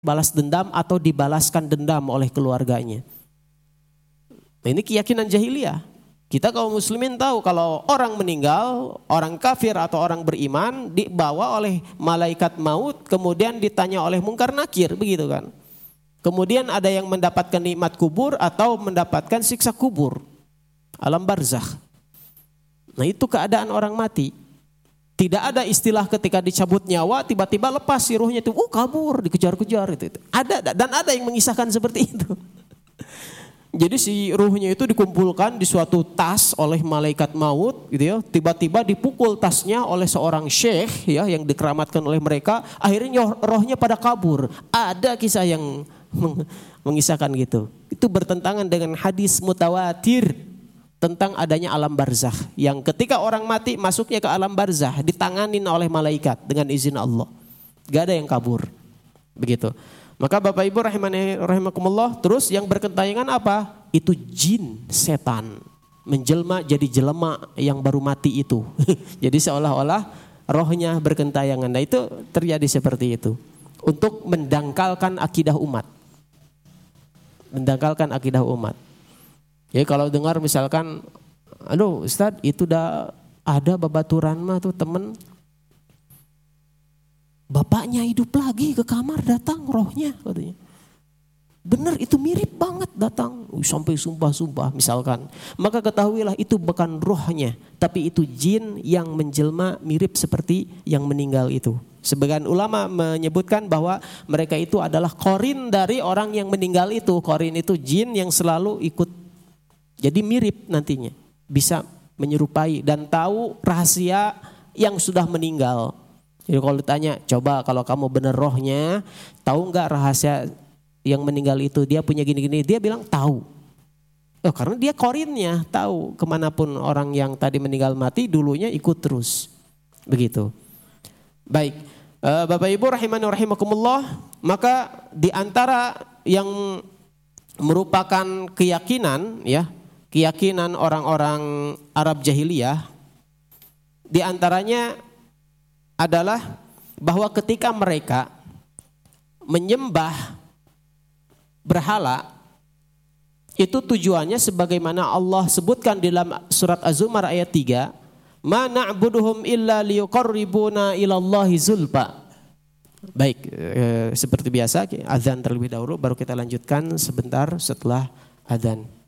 balas dendam atau dibalaskan dendam oleh keluarganya. Nah, ini keyakinan jahiliyah. Kita kaum muslimin tahu kalau orang meninggal, orang kafir atau orang beriman dibawa oleh malaikat maut, kemudian ditanya oleh Munkar Nakir, begitu kan. Kemudian ada yang mendapatkan nikmat kubur atau mendapatkan siksa kubur, alam barzakh. Nah, itu keadaan orang mati. Tidak ada istilah ketika dicabut nyawa tiba-tiba lepas si ruhnya itu, kabur, dikejar-kejar itu. Ada dan ada yang mengisahkan seperti itu. Jadi si ruhnya itu dikumpulkan di suatu tas oleh malaikat maut gitu ya. Tiba-tiba dipukul tasnya oleh seorang syekh ya yang dikeramatkan oleh mereka, akhirnya rohnya pada kabur. Ada kisah yang mengisahkan gitu. Itu bertentangan dengan hadis mutawatir tentang adanya alam barzakh yang ketika orang mati masuknya ke alam barzakh ditanganin oleh malaikat dengan izin Allah. Gak ada yang kabur. Begitu. Maka Bapak Ibu rahimakumullah, terus yang berkentayangan apa? Itu jin, setan. Menjelma jadi jelema yang baru mati itu. Jadi seolah-olah rohnya berkentayangan. Nah, itu terjadi seperti itu. Untuk mendangkalkan akidah umat. Mendangkalkan akidah umat. Jadi kalau dengar misalkan, aduh Ustadz itu udah ada babaturan mah tuh temen. Bapaknya hidup lagi ke kamar datang rohnya katanya. Benar itu mirip banget datang sampai sumpah-sumpah misalkan. Maka ketahuilah itu bukan rohnya tapi itu jin yang menjelma mirip seperti yang meninggal itu. Sebagian ulama menyebutkan bahwa mereka itu adalah korin dari orang yang meninggal itu. Korin itu jin yang selalu ikut. Jadi mirip nantinya. Bisa menyerupai dan tahu rahasia yang sudah meninggal. Jadi kalau ditanya, coba kalau kamu benar rohnya, tahu nggak rahasia yang meninggal itu? Dia punya gini-gini, dia bilang tahu. Karena dia korinnya, tahu kemanapun orang yang tadi meninggal mati, dulunya ikut terus. Begitu. Baik, Bapak Ibu rahimani rahimakumullah, maka di antara yang merupakan keyakinan, ya, keyakinan orang-orang Arab jahiliyah, di antaranya adalah bahwa ketika mereka menyembah berhala itu tujuannya sebagaimana Allah sebutkan dalam surat Az-Zumar ayat 3, ma na'buduhum illa liyuqarribuna ilallahi zulfa. Baik, seperti biasa azan terlebih dahulu baru kita lanjutkan sebentar setelah azan.